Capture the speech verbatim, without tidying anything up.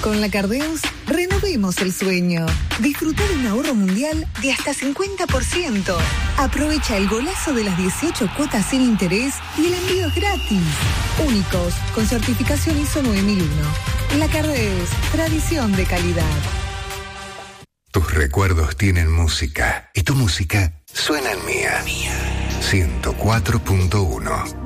Con la Cardeus, renovemos el sueño. Disfruta de un ahorro mundial de hasta cincuenta por ciento. Aprovecha el golazo de las dieciocho cuotas sin interés y el envío es gratis. Únicos, con certificación I S O nueve mil uno. La Cardeus, tradición de calidad. Tus recuerdos tienen música y tu música suena en Mía. ciento cuatro punto uno.